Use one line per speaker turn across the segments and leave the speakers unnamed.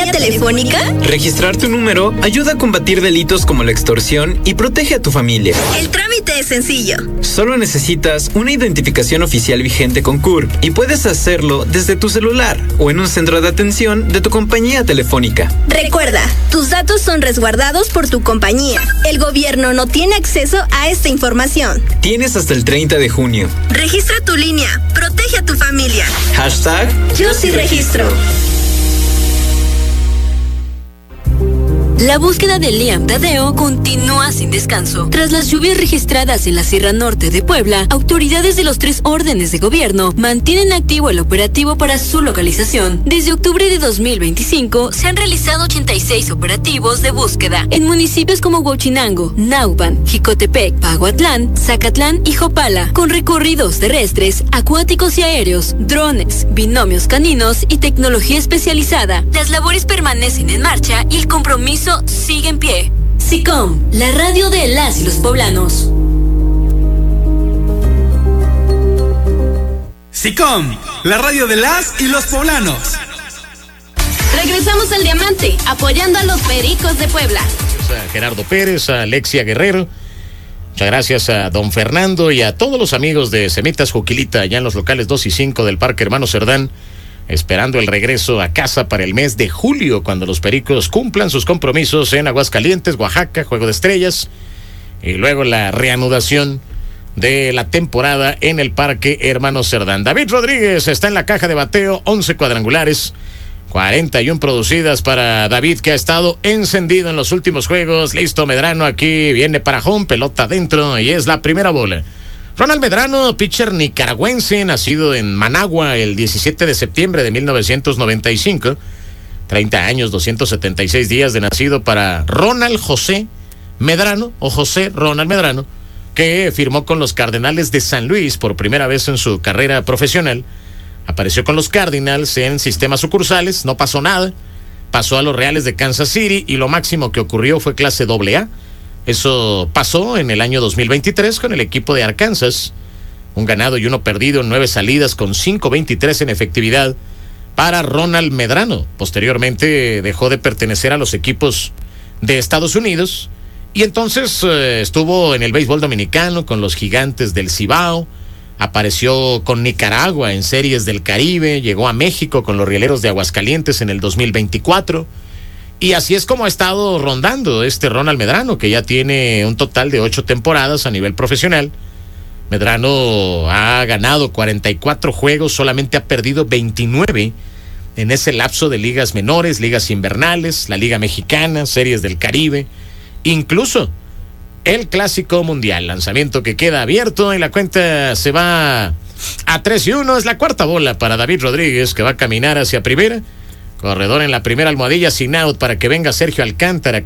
compañía telefónica?
Registrar tu número ayuda a combatir delitos como la extorsión y protege a tu familia.
El trámite es sencillo.
Solo necesitas una identificación oficial vigente con CURP y puedes hacerlo desde tu celular o en un centro de atención de tu compañía telefónica.
Recuerda, tus datos son resguardados por tu compañía. El gobierno no tiene acceso a esta información.
Tienes hasta el 30 de junio.
Registra tu línea. Protege a tu familia.
Hashtag
Yo sí registro.
La búsqueda de Liam Tadeo continúa sin descanso. Tras las lluvias registradas en la Sierra Norte de Puebla, autoridades de los 3 órdenes de gobierno mantienen activo el operativo para su localización. Desde octubre de 2025 se han realizado 86 operativos de búsqueda en municipios como Huachinango, Nauban, Jicotepec, Paguatlán, Zacatlán y Jopala, con recorridos terrestres, acuáticos y aéreos, drones, binomios caninos y tecnología especializada. Las labores permanecen en marcha y el compromiso sigue en pie. SICOM, la radio de las y los poblanos.
SICOM, la radio de las y los poblanos.
Regresamos al Diamante, apoyando a los Pericos de Puebla.
A Gerardo Pérez, a Alexia Guerrero. Muchas gracias a don Fernando y a todos los amigos de Semitas Juquilita, allá en los locales 2 y 5 del Parque Hermano Cerdán, esperando el regreso a casa para el mes de julio, cuando los Pericos cumplan sus compromisos en Aguascalientes, Oaxaca, Juego de Estrellas, y luego la reanudación de la temporada en el Parque Hermano Cerdán. David Rodríguez está en la caja de bateo, 11 cuadrangulares, 41 producidas para David, que ha estado encendido en los últimos juegos. Listo, Medrano aquí viene para home, pelota adentro, y es la primera bola. Ronald Medrano, pitcher nicaragüense, nacido en Managua el 17 de septiembre de 1995. 30 años, 276 días de nacido para Ronald José Medrano, o José Ronald Medrano, que firmó con los Cardenales de San Luis por primera vez en su carrera profesional. Apareció con los Cardinals en sistemas sucursales, no pasó nada. Pasó a los Reales de Kansas City y lo máximo que ocurrió fue clase AA. Eso pasó en el año 2023 con el equipo de Arkansas. Un ganado y 1 perdido en 9 salidas con 5.23 en efectividad para Ronald Medrano. Posteriormente dejó de pertenecer a los equipos de Estados Unidos y entonces estuvo en el béisbol dominicano con los Gigantes del Cibao. Apareció con Nicaragua en Series del Caribe. Llegó a México con los Rieleros de Aguascalientes en el 2024. Y así es como ha estado rondando este Ronald Medrano, que ya tiene un total de 8 temporadas a nivel profesional. Medrano ha ganado 44 juegos, solamente ha perdido 29 en ese lapso de ligas menores, ligas invernales, la Liga Mexicana, Series del Caribe, incluso el Clásico Mundial. Lanzamiento que queda abierto y la cuenta se va a 3-1. Es la cuarta bola para David Rodríguez, que va a caminar hacia primera. Corredor en la primera almohadilla sin out para que venga Sergio Alcántara.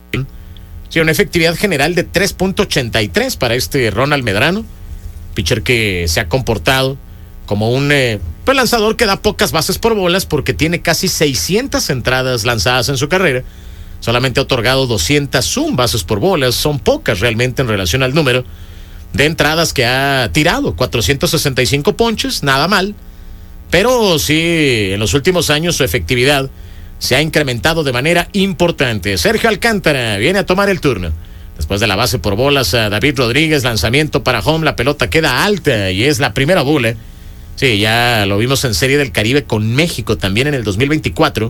Sí, una efectividad general de 3.83 para este Ronald Medrano. Pitcher que se ha comportado como un lanzador que da pocas bases por bolas porque tiene casi 600 entradas lanzadas en su carrera. Solamente ha otorgado 201 bases por bolas. Son pocas realmente en relación al número de entradas que ha tirado. 465 ponches, nada mal. Pero sí, en los últimos años su efectividad se ha incrementado de manera importante. Sergio Alcántara viene a tomar el turno. Después de la base por bolas a David Rodríguez, lanzamiento para home, la pelota queda alta y es la primera bola. Sí, ya lo vimos en Serie del Caribe con México también en el 2024.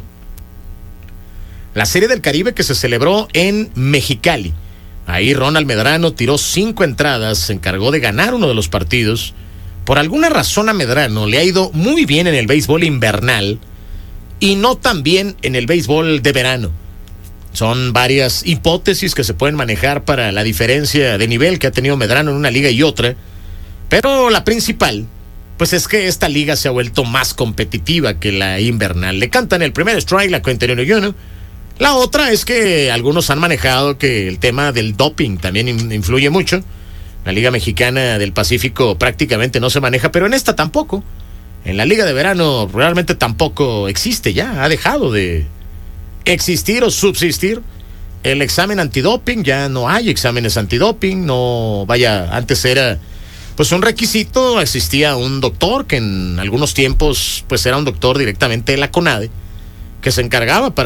La Serie del Caribe que se celebró en Mexicali. Ahí Ronald Medrano tiró 5 entradas, se encargó de ganar uno de los partidos. Por alguna razón a Medrano le ha ido muy bien en el béisbol invernal y no tan bien en el béisbol de verano. Son varias hipótesis que se pueden manejar para la diferencia de nivel que ha tenido Medrano en una liga y otra, pero la principal, pues es que esta liga se ha vuelto más competitiva que la invernal. Le cantan el primer strike, la cuenta 1-1. La otra es que algunos han manejado que el tema del doping también influye mucho. La Liga Mexicana del Pacífico prácticamente no se maneja, pero en esta tampoco. En la Liga de Verano realmente tampoco existe ya, ha dejado de existir o subsistir el examen antidoping. Ya no hay exámenes antidoping, no, vaya, antes era pues un requisito, existía un doctor que en algunos tiempos pues era un doctor directamente de la CONADE que se encargaba para